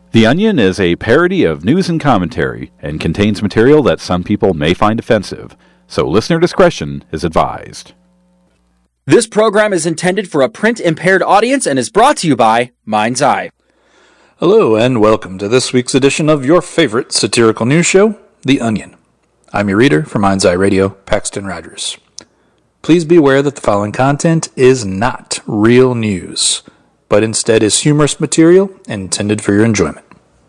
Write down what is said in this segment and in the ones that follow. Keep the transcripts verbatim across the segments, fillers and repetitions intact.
The Onion is a parody of news and commentary and contains material that some people may find offensive, so listener discretion is advised. This program is intended for a print-impaired audience and is brought to you by Mind's Eye. Hello, and welcome to this week's edition of your favorite satirical news show, The Onion. I'm your reader for Mind's Eye Radio, Paxton Rogers. Please be aware that the following content is not real news, but instead is humorous material intended for your enjoyment.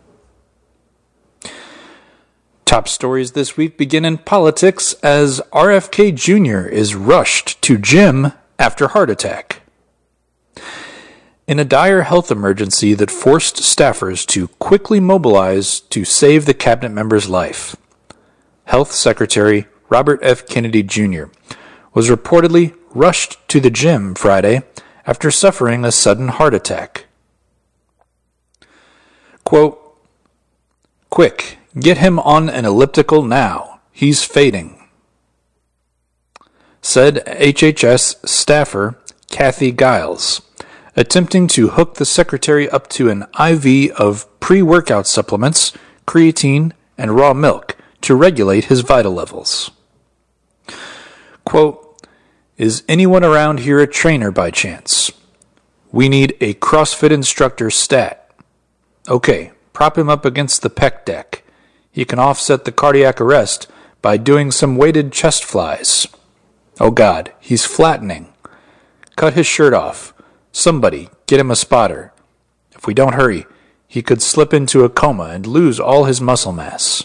Top stories this week begin in politics as R F K Junior is rushed to gym after heart attack. In a dire health emergency that forced staffers to quickly mobilize to save the cabinet member's life, Health Secretary Robert F. Kennedy Junior was reportedly rushed to the gym Friday after suffering a sudden heart attack. Quote, "Quick, get him on an elliptical now. He's fading," said H H S staffer Kathy Giles, attempting to hook the secretary up to an I V of pre-workout supplements, creatine, and raw milk to regulate his vital levels. Quote, "Is anyone around here a trainer by chance? We need a CrossFit instructor stat. Okay, prop him up against the pec deck. He can offset the cardiac arrest by doing some weighted chest flies. Oh God, he's flattening. Cut his shirt off. Somebody, get him a spotter. If we don't hurry, he could slip into a coma and lose all his muscle mass."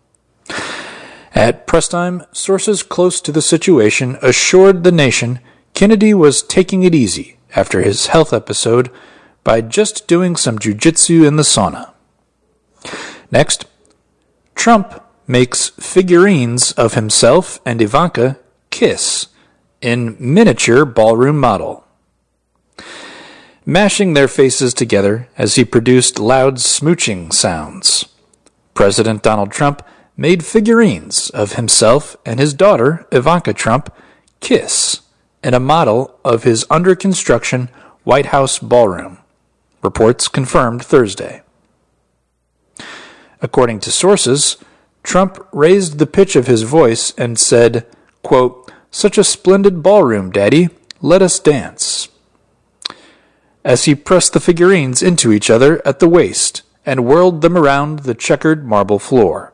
At press time, sources close to the situation assured the nation Kennedy was taking it easy after his health episode by just doing some jiu-jitsu in the sauna. Next, Trump makes figurines of himself and Ivanka kiss in miniature ballroom model, mashing their faces together as he produced loud smooching sounds. President Donald Trump made figurines of himself and his daughter, Ivanka Trump, kiss in a model of his under-construction White House ballroom, reports confirmed Thursday. According to sources, Trump raised the pitch of his voice and said, quote, "Such a splendid ballroom, Daddy. Let us dance," as he pressed the figurines into each other at the waist and whirled them around the checkered marble floor.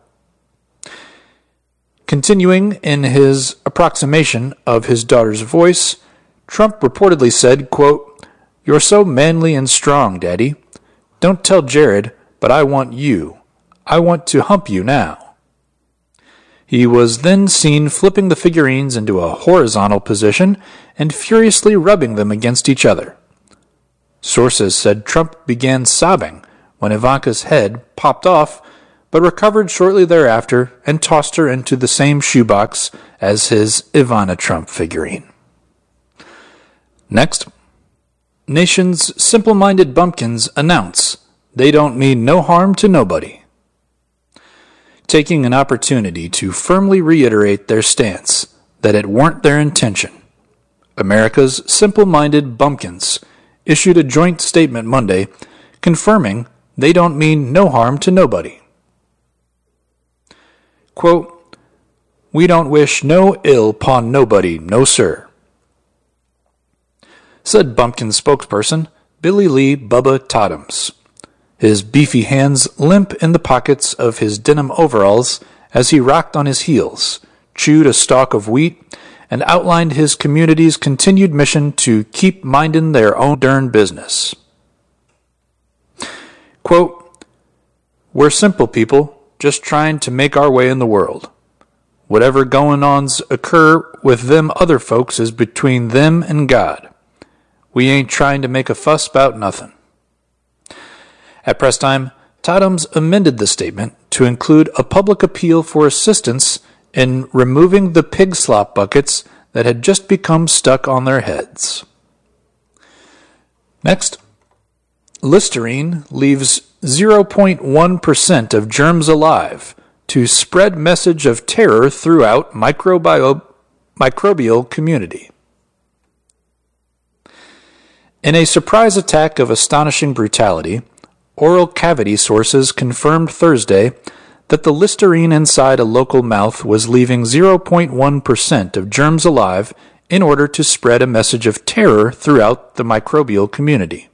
Continuing in his approximation of his daughter's voice, Trump reportedly said, quote, "You're so manly and strong, Daddy. Don't tell Jared, but I want you. I want to hump you now." He was then seen flipping the figurines into a horizontal position and furiously rubbing them against each other. Sources said Trump began sobbing when Ivanka's head popped off, but recovered shortly thereafter and tossed her into the same shoebox as his Ivana Trump figurine. Next, nation's simple-minded bumpkins announce they don't mean no harm to nobody, taking an opportunity to firmly reiterate their stance that it weren't their intention. America's simple-minded bumpkins issued a joint statement Monday confirming they don't mean no harm to nobody. Quote, "We don't wish no ill 'pon nobody, no sir," said Bumpkin spokesperson Billy Lee Bubba Totems, his beefy hands limp in the pockets of his denim overalls as he rocked on his heels, chewed a stalk of wheat, and outlined his community's continued mission to keep mindin' their own dern business. Quote, "We're simple people, just trying to make our way in the world. Whatever goin'-ons occur with them other folks is between them and God. We ain't trying to make a fuss about nothin'." At press time, Totems amended the statement to include a public appeal for assistance in removing the pig slop buckets that had just become stuck on their heads. Next, Listerine leaves zero point one percent of germs alive to spread message of terror throughout microbio- microbial community. In a surprise attack of astonishing brutality, oral cavity sources confirmed Thursday that the Listerine inside a local mouth was leaving zero point one percent of germs alive in order to spread a message of terror throughout the microbial community.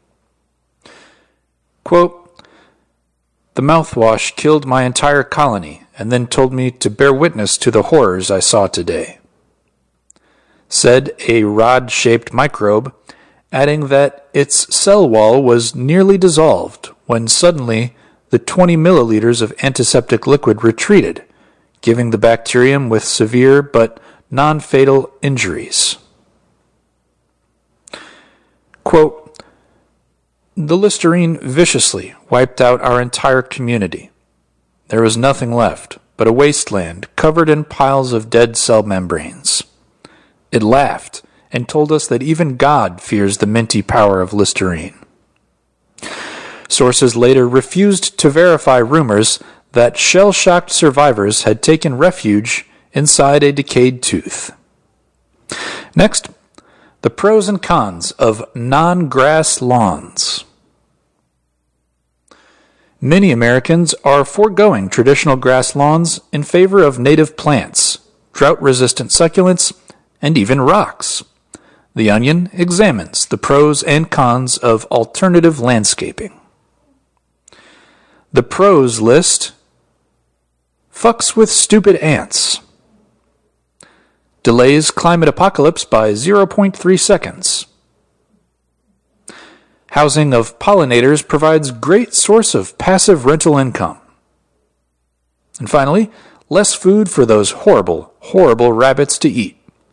Quote, "The mouthwash killed my entire colony and then told me to bear witness to the horrors I saw today," said a rod-shaped microbe, adding that its cell wall was nearly dissolved when suddenly the twenty milliliters of antiseptic liquid retreated, giving the bacterium with severe but non-fatal injuries. Quote, "The Listerine viciously wiped out our entire community. There was nothing left but a wasteland covered in piles of dead cell membranes. It laughed and told us that even God fears the minty power of Listerine." Sources later refused to verify rumors that shell-shocked survivors had taken refuge inside a decayed tooth. Next, the pros and cons of non-grass lawns. Many Americans are foregoing traditional grass lawns in favor of native plants, drought-resistant succulents, and even rocks. The Onion examines the pros and cons of alternative landscaping. The pros list: fucks with stupid ants, delays climate apocalypse by zero point three seconds, housing of pollinators provides great source of passive rental income, and finally, less food for those horrible, horrible rabbits to eat.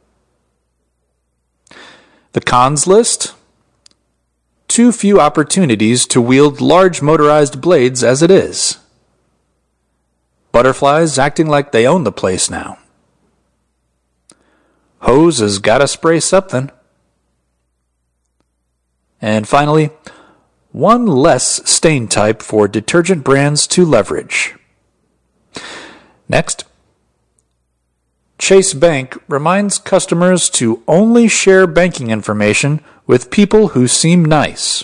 The cons list: too few opportunities to wield large motorized blades as it is. Butterflies acting like they own the place now. Hose has gotta spray something. And finally, one less stain type for detergent brands to leverage. Next, Chase Bank reminds customers to only share banking information with people who seem nice.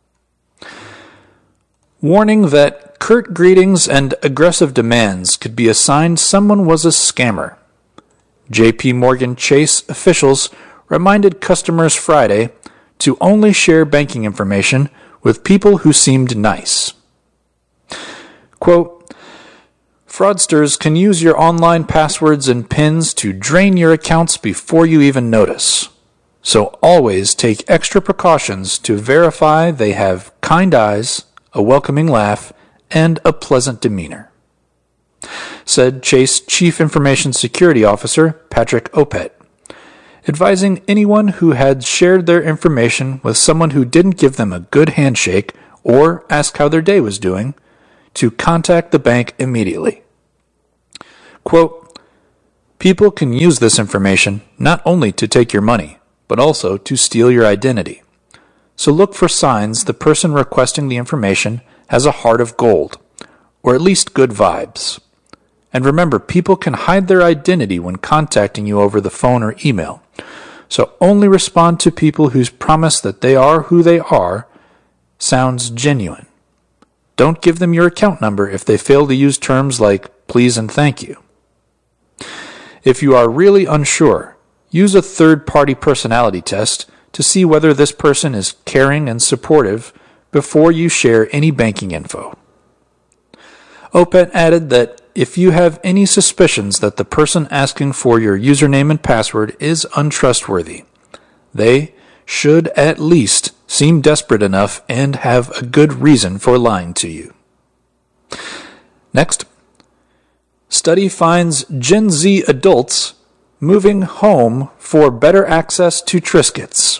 Warning that curt greetings and aggressive demands could be a sign someone was a scammer. J P Morgan Chase officials reminded customers Friday to only share banking information with people who seemed nice. Quote, "Fraudsters can use your online passwords and PINs to drain your accounts before you even notice. So always take extra precautions to verify they have kind eyes, a welcoming laugh, and a pleasant demeanor," said Chase Chief Information Security Officer Patrick Opet, advising anyone who had shared their information with someone who didn't give them a good handshake or ask how their day was doing to contact the bank immediately. Quote, "People can use this information not only to take your money, but also to steal your identity. So look for signs the person requesting the information has a heart of gold, or at least good vibes. And remember, people can hide their identity when contacting you over the phone or email. So only respond to people whose promise that they are who they are sounds genuine. Don't give them your account number if they fail to use terms like please and thank you. If you are really unsure, use a third-party personality test to see whether this person is caring and supportive before you share any banking info." Opet added that if you have any suspicions that the person asking for your username and password is untrustworthy, they should at least seem desperate enough and have a good reason for lying to you. Next, study finds Gen Z adults moving home for better access to Triscuits.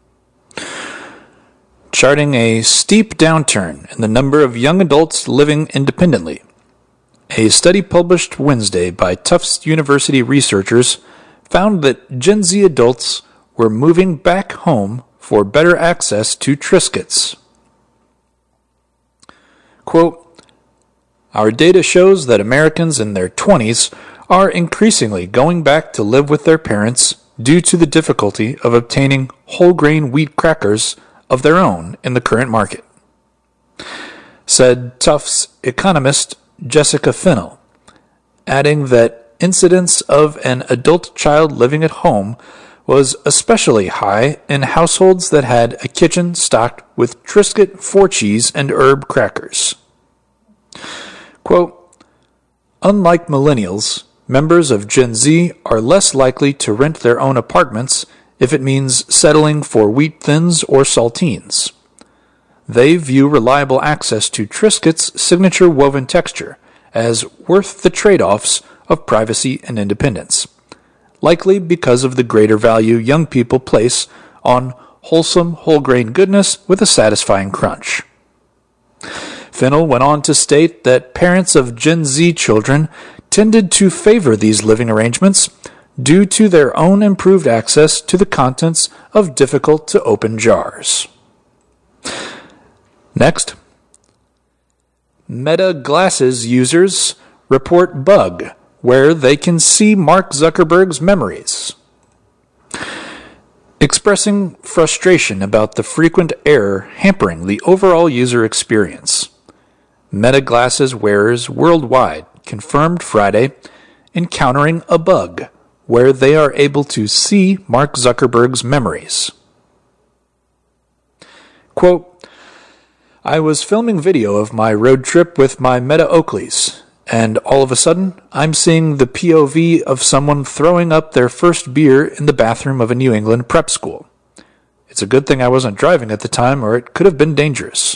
Charting a steep downturn in the number of young adults living independently, a study published Wednesday by Tufts University researchers found that Gen Z adults were moving back home for better access to Triscuits. Quote, "Our data shows that Americans in their twenties are increasingly going back to live with their parents due to the difficulty of obtaining whole grain wheat crackers of their own in the current market," said Tufts economist Jessica Finnell, adding that incidence of an adult child living at home was especially high in households that had a kitchen stocked with Triscuit four-cheese and herb crackers. Quote, unlike millennials, members of Gen Z are less likely to rent their own apartments if it means settling for wheat thins or saltines. They view reliable access to Triscuit's signature woven texture as worth the trade-offs of privacy and independence, likely because of the greater value young people place on wholesome whole-grain goodness with a satisfying crunch. Finnell went on to state that parents of Gen Z children tended to favor these living arrangements due to their own improved access to the contents of difficult-to-open jars. Next, Meta Glasses users report bug where they can see Mark Zuckerberg's memories. Expressing frustration about the frequent error hampering the overall user experience, Meta Glasses wearers worldwide confirmed Friday encountering a bug where they are able to see Mark Zuckerberg's memories. Quote, I was filming video of my road trip with my Meta Oakleys, and all of a sudden, I'm seeing the P O V of someone throwing up their first beer in the bathroom of a New England prep school. It's a good thing I wasn't driving at the time, or it could have been dangerous,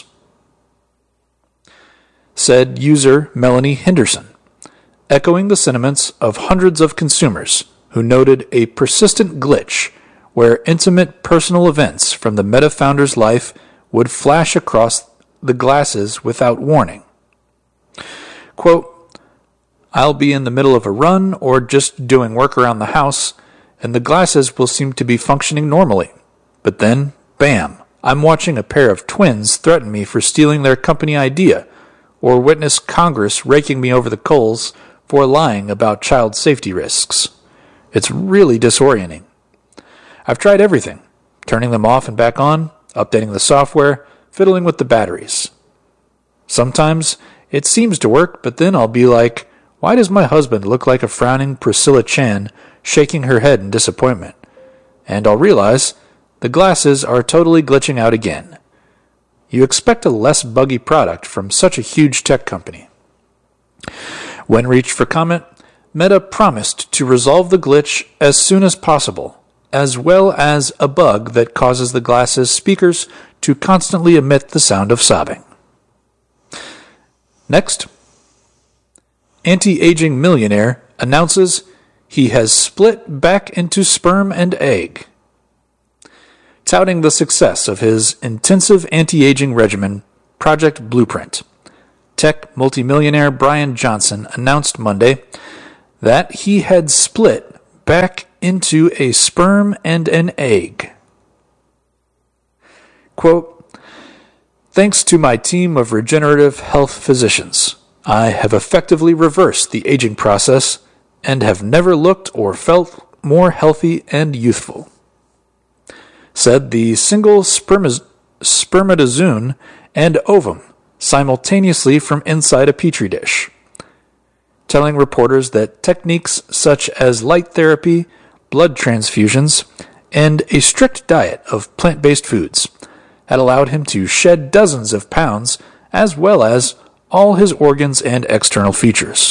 said user Melanie Henderson, echoing the sentiments of hundreds of consumers who noted a persistent glitch where intimate personal events from the Meta founder's life would flash across the glasses without warning. Quote, I'll be in the middle of a run or just doing work around the house, and the glasses will seem to be functioning normally. But then, bam, I'm watching a pair of twins threaten me for stealing their company idea, or witness Congress raking me over the coals for lying about child safety risks. It's really disorienting. I've tried everything, turning them off and back on, updating the software, fiddling with the batteries. Sometimes it seems to work, but then I'll be like, why does my husband look like a frowning Priscilla Chan shaking her head in disappointment? And I'll realize the glasses are totally glitching out again. You expect a less buggy product from such a huge tech company. When reached for comment, Meta promised to resolve the glitch as soon as possible, as well as a bug that causes the glasses speakers to constantly emit the sound of sobbing. Next, anti-aging millionaire announces he has split back into sperm and egg. Touting the success of his intensive anti-aging regimen, Project Blueprint, tech multimillionaire Brian Johnson announced Monday that he had split back into a sperm and an egg. Quote, thanks to my team of regenerative health physicians, I have effectively reversed the aging process and have never looked or felt more healthy and youthful, said the single spermiz- spermatozoon and ovum simultaneously from inside a petri dish, telling reporters that techniques such as light therapy, blood transfusions, and a strict diet of plant-based foods had allowed him to shed dozens of pounds as well as all his organs and external features.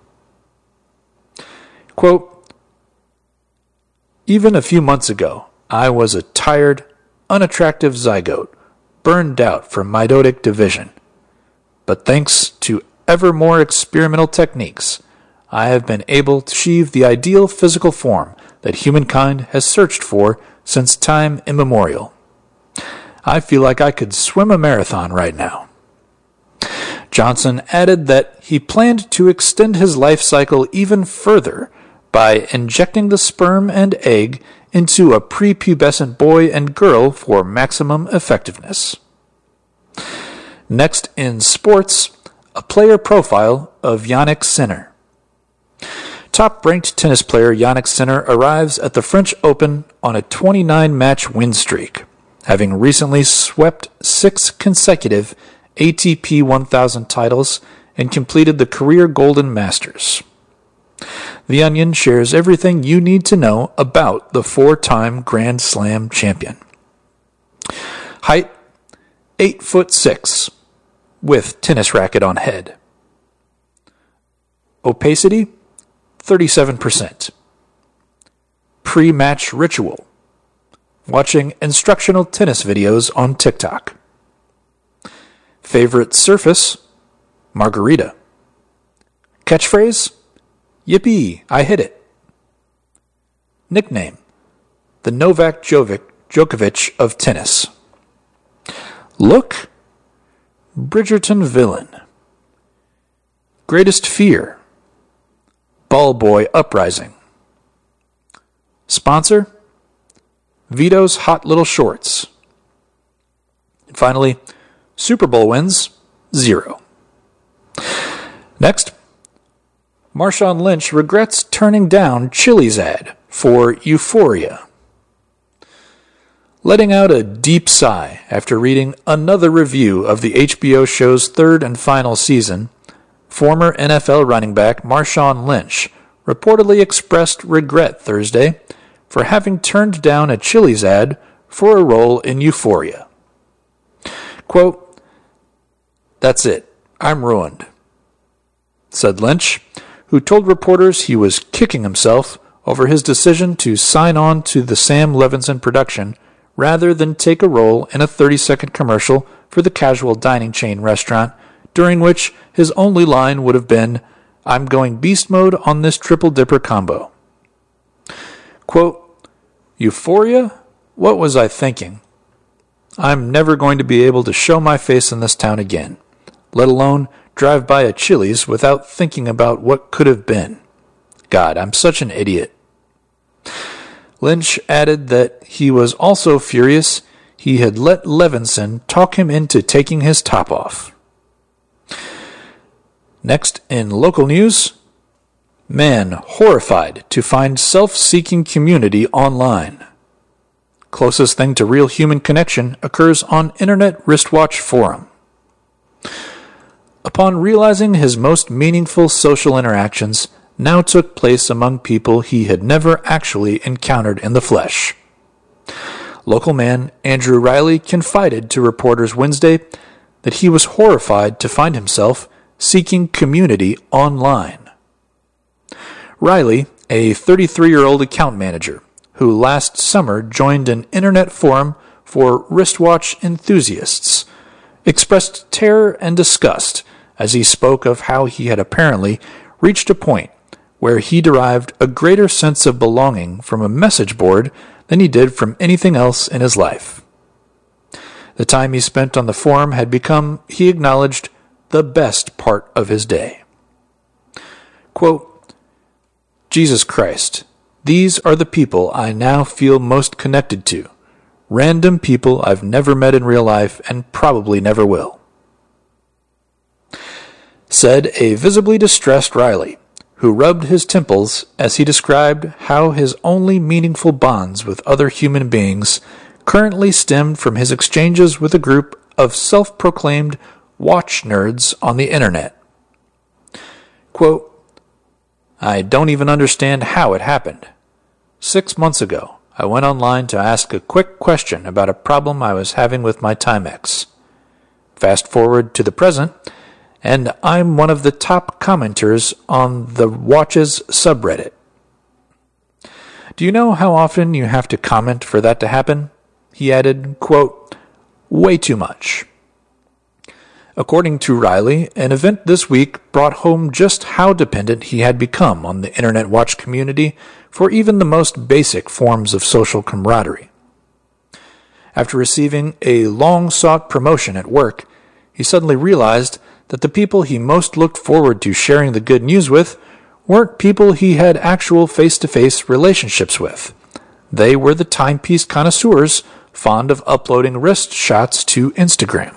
Quote, even a few months ago, I was a tired, unattractive zygote, burned out from mitotic division. But thanks to ever more experimental techniques, I have been able to achieve the ideal physical form that humankind has searched for since time immemorial. I feel like I could swim a marathon right now. Johnson added that he planned to extend his life cycle even further by injecting the sperm and egg into a prepubescent boy and girl for maximum effectiveness. Next in sports, a player profile of Jannik Sinner. Top-ranked tennis player Jannik Sinner arrives at the French Open on a twenty-nine match win streak, having recently swept six consecutive A T P one thousand titles, and completed the Career Golden Masters. The Onion shares everything you need to know about the four-time Grand Slam champion. Height, eight foot six, with tennis racket on head. Opacity, thirty-seven percent. Pre-match ritual, watching instructional tennis videos on TikTok. Favorite surface, margarita. Catchphrase, yippee, I hit it. Nickname, the Novak Djokovic of tennis. Look, Bridgerton villain. Greatest fear, Ball Boy Uprising. Sponsor, Vito's Hot Little Shorts. And finally, Super Bowl wins, zero. Next, Marshawn Lynch regrets turning down Chili's ad for Euphoria. Letting out a deep sigh after reading another review of the H B O show's third and final season, former N F L running back Marshawn Lynch reportedly expressed regret Thursday for having turned down a Chili's ad for a role in Euphoria. Quote, "That's it. I'm ruined," said Lynch, who told reporters he was kicking himself over his decision to sign on to the Sam Levinson production rather than take a role in a thirty-second commercial for the casual dining chain restaurant, during which his only line would have been, "I'm going beast mode on this triple dipper combo." Quote, "Euphoria? What was I thinking? I'm never going to be able to show my face in this town again, let alone drive by a Chili's without thinking about what could have been. God, I'm such an idiot." Lynch added that he was also furious he had let Levinson talk him into taking his top off. Next, in local news, man horrified to find self-seeking community online. Closest thing to real human connection occurs on Internet Wristwatch Forum. Upon realizing his most meaningful social interactions now took place among people he had never actually encountered in the flesh. Local man Andrew Riley confided to reporters Wednesday that he was horrified to find himself seeking community online. Riley, a thirty-three-year-old account manager who last summer joined an internet forum for wristwatch enthusiasts, expressed terror and disgust as he spoke of how he had apparently reached a point where he derived a greater sense of belonging from a message board than he did from anything else in his life. The time he spent on the forum had become, he acknowledged, the best part of his day. Quote, "Jesus Christ, these are the people I now feel most connected to. Random people I've never met in real life and probably never will," said a visibly distressed Riley, who rubbed his temples as he described how his only meaningful bonds with other human beings currently stemmed from his exchanges with a group of self-proclaimed watch nerds on the internet. Quote, "I don't even understand how it happened. Six months ago, I went online to ask a quick question about a problem I was having with my Timex. Fast forward to the present, and I'm one of the top commenters on the Watches subreddit. Do you know how often you have to comment for that to happen?" He added, quote, "Way too much." According to Riley, an event this week brought home just how dependent he had become on the Internet Watch community for even the most basic forms of social camaraderie. After receiving a long-sought promotion at work, he suddenly realized that the people he most looked forward to sharing the good news with weren't people he had actual face-to-face relationships with. They were the timepiece connoisseurs fond of uploading wrist shots to Instagram.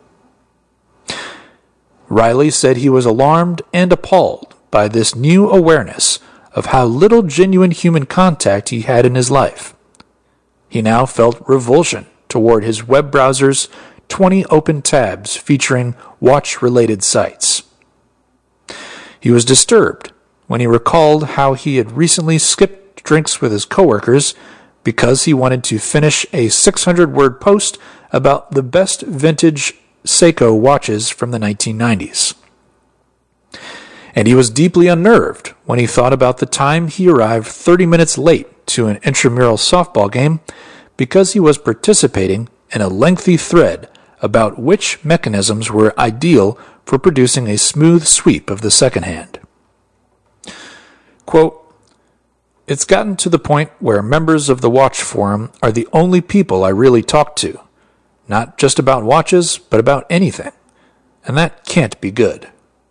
Riley said he was alarmed and appalled by this new awareness of how little genuine human contact he had in his life. He now felt revulsion toward his web browser's twenty open tabs featuring watch-related sites. He was disturbed when he recalled how he had recently skipped drinks with his coworkers because he wanted to finish a six hundred word post about the best vintage Seiko watches from the nineteen nineties. And he was deeply unnerved when he thought about the time he arrived thirty minutes late to an intramural softball game because he was participating in a lengthy thread about which mechanisms were ideal for producing a smooth sweep of the second hand. Quote, "It's gotten to the point where members of the watch forum are the only people I really talk to, not just about watches, but about anything, and that can't be good,"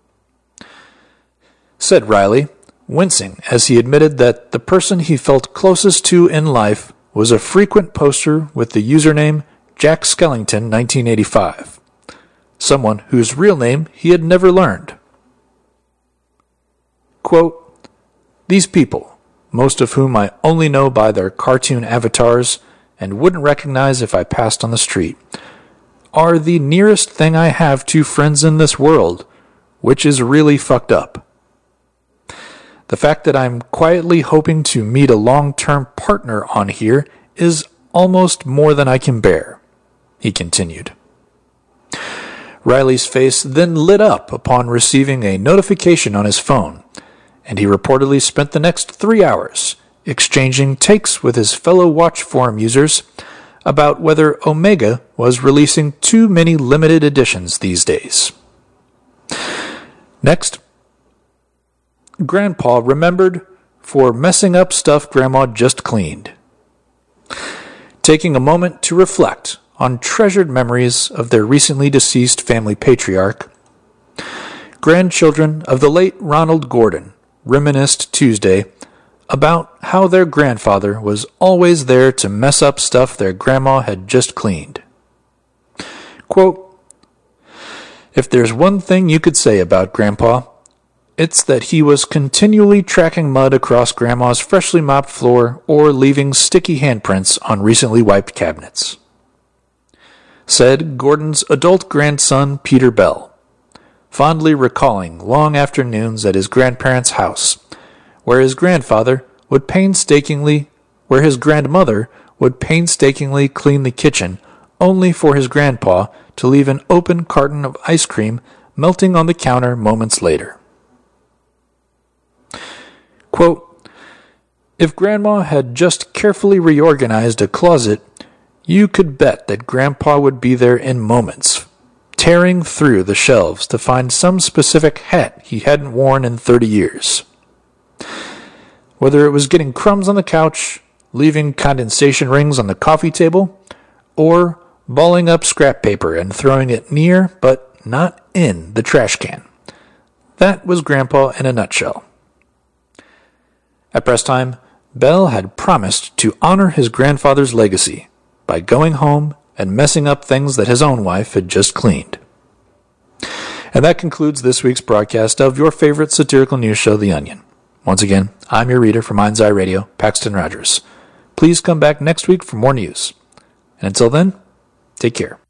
said Riley, wincing as he admitted that the person he felt closest to in life was a frequent poster with the username Jack Skellington nineteen eighty-five, someone whose real name he had never learned. Quote, "These people, most of whom I only know by their cartoon avatars and wouldn't recognize if I passed on the street, are the nearest thing I have to friends in this world, which is really fucked up. The fact that I'm quietly hoping to meet a long-term partner on here is almost more than I can bear," he continued. Riley's face then lit up upon receiving a notification on his phone, and he reportedly spent the next three hours exchanging takes with his fellow watch forum users about whether Omega was releasing too many limited editions these days. Next, Grandpa remembered for messing up stuff Grandma just cleaned. Taking a moment to reflect on treasured memories of their recently deceased family patriarch, grandchildren of the late Ronald Gordon reminisced Tuesday about how their grandfather was always there to mess up stuff their grandma had just cleaned. Quote, "If there's one thing you could say about Grandpa, it's that he was continually tracking mud across Grandma's freshly mopped floor or leaving sticky handprints on recently wiped cabinets," said Gordon's adult grandson Peter Bell, fondly recalling long afternoons at his grandparents' house, where his grandfather would painstakingly, where his grandmother would painstakingly clean the kitchen, only for his grandpa to leave an open carton of ice cream melting on the counter moments later. Quote, "If Grandma had just carefully reorganized a closet, you could bet that Grandpa would be there in moments, tearing through the shelves to find some specific hat he hadn't worn in thirty years. Whether it was getting crumbs on the couch, leaving condensation rings on the coffee table, or balling up scrap paper and throwing it near, but not in, the trash can. That was Grandpa in a nutshell." At press time, Bell had promised to honor his grandfather's legacy by going home and messing up things that his own wife had just cleaned. And that concludes this week's broadcast of your favorite satirical news show, The Onion. Once again, I'm your reader for Mind's Eye Radio, Paxton Rogers. Please come back next week for more news. And until then, take care.